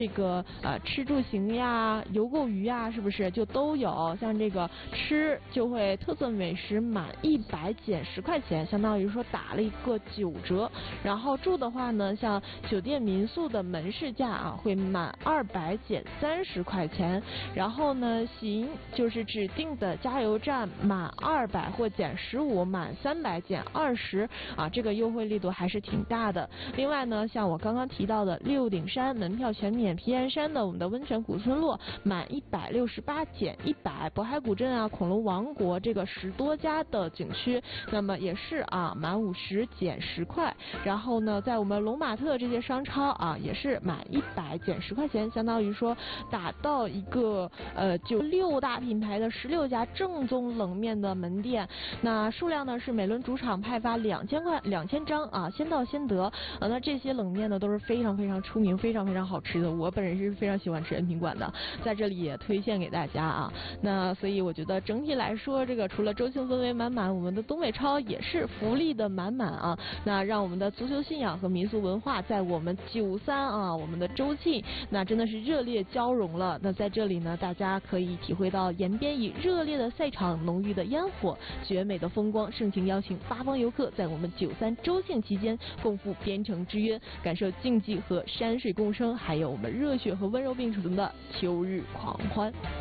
这个吃住行呀、游购娱呀，是不是就都有？像这个吃就会特色美食满100减10块钱，相当于说打了一个9折。然后住的话呢，像酒店民宿的门市价啊，会满200减30块钱。然后呢，行就是指定的加油站满200或减15，满300减20啊，这个优惠力度还是挺大的。另外呢，像我刚刚提到的六顶山门票全免。皮岩山的我们的温泉古村落满168减100，渤海古镇啊、恐龙王国这个10多家的景区，那么也是满50减10块。然后呢，在我们龙马特这些商超也是满100减10块钱，相当于说打到一个就6大品牌的16家正宗冷面的门店。那数量呢是每轮主场派发2000张先到先得。那这些冷面呢都是非常非常出名、非常非常好吃的。我本人是非常喜欢吃恩平馆的，在这里也推荐给大家那所以我觉得整体来说，这个除了周庆氛围满满，我们的东北超也是福利的满满那让我们的足球信仰和民俗文化在我们93我们的周庆那真的是热烈交融了。那在这里呢，大家可以体会到延边以热烈的赛场、浓郁的烟火、绝美的风光，盛情邀请8方游客在我们93周庆期间共赴边城之约，感受竞技和山水共生，还有我们热血和温柔并存的秋日狂欢。